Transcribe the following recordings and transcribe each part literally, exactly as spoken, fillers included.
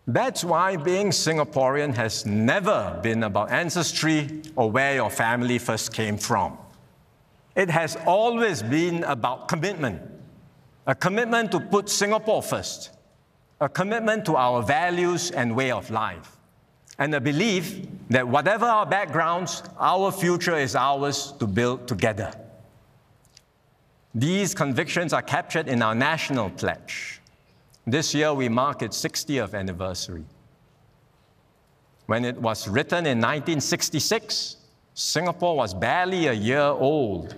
That's why being Singaporean has never been about ancestry or where your family first came from. It has always been about commitment, a commitment to put Singapore first, a commitment to our values and way of life, and a belief that whatever our backgrounds, our future is ours to build together. These convictions are captured in our national pledge. This year, we mark its sixtieth anniversary. When it was written in nineteen sixty-six, Singapore was barely a year old.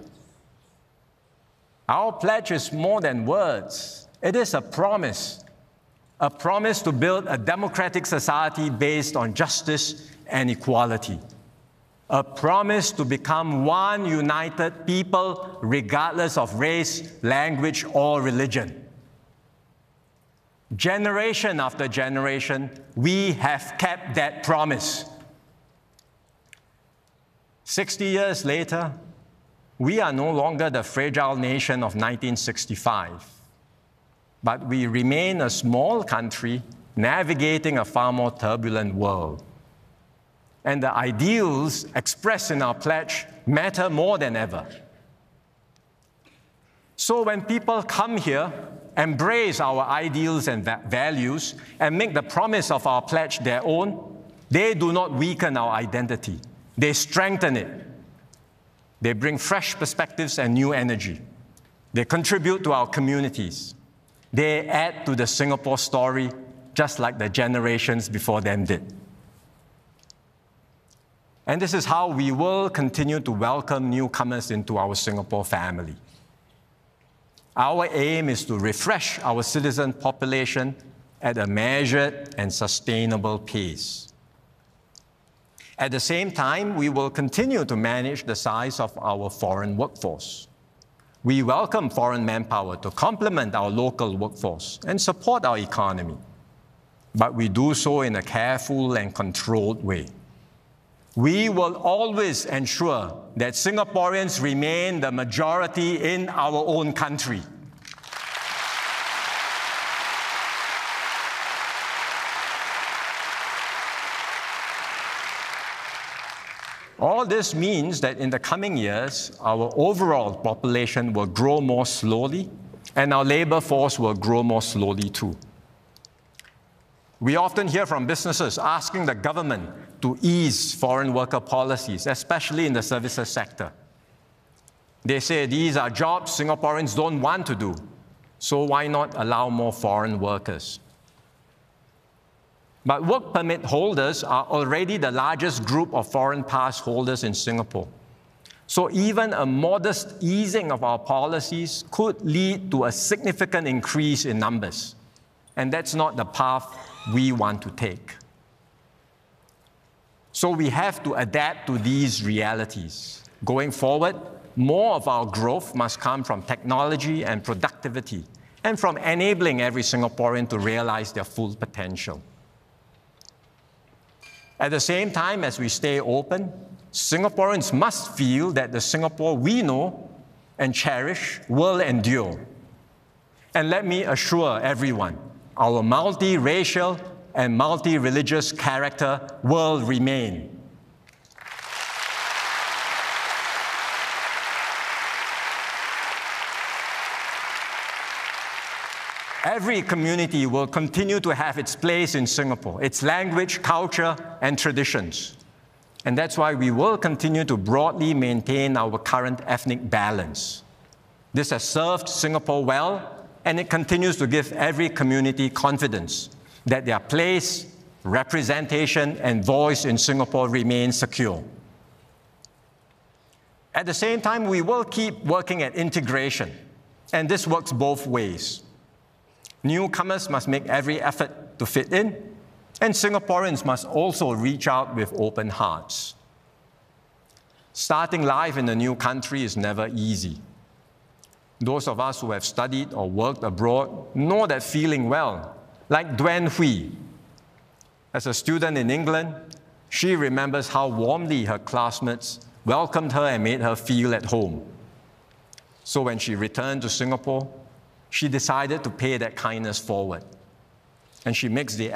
Our pledge is more than words. It is a promise, a promise to build a democratic society based on justice and equality, a promise to become one united people regardless of race, language, or religion. Generation after generation, we have kept that promise. Sixty years later, we are no longer the fragile nation of nineteen sixty-five, but we remain a small country navigating a far more turbulent world. And the ideals expressed in our pledge matter more than ever. So when people come here, embrace our ideals and va- values, and make the promise of our pledge their own, they do not weaken our identity. They strengthen it. They bring fresh perspectives and new energy. They contribute to our communities. They add to the Singapore story, just like the generations before them did. And this is how we will continue to welcome newcomers into our Singapore family. Our aim is to refresh our citizen population at a measured and sustainable pace. At the same time, we will continue to manage the size of our foreign workforce. We welcome foreign manpower to complement our local workforce and support our economy, but we do so in a careful and controlled way. We will always ensure that Singaporeans remain the majority in our own country. All this means that in the coming years, our overall population will grow more slowly, and our labor force will grow more slowly too. We often hear from businesses asking the government to ease foreign worker policies, especially in the services sector. They say these are jobs Singaporeans don't want to do, so why not allow more foreign workers? But work permit holders are already the largest group of foreign pass holders in Singapore. So even a modest easing of our policies could lead to a significant increase in numbers. And that's not the path we want to take. So we have to adapt to these realities. Going forward, more of our growth must come from technology and productivity, and from enabling every Singaporean to realize their full potential. At the same time, as we stay open, Singaporeans must feel that the Singapore we know and cherish will endure. And let me assure everyone, our multi-racial and multi-religious character will remain. Every community will continue to have its place in Singapore, its language, culture, and traditions. And that's why we will continue to broadly maintain our current ethnic balance. This has served Singapore well, and it continues to give every community confidence that their place, representation, and voice in Singapore remain secure. At the same time, we will keep working at integration, and this works both ways. Newcomers must make every effort to fit in, and Singaporeans must also reach out with open hearts. Starting life in a new country is never easy. Those of us who have studied or worked abroad know that feeling well, like Duen Hui. As a student in England, she remembers how warmly her classmates welcomed her and made her feel at home. So when she returned to Singapore, she decided to pay that kindness forward. And she makes the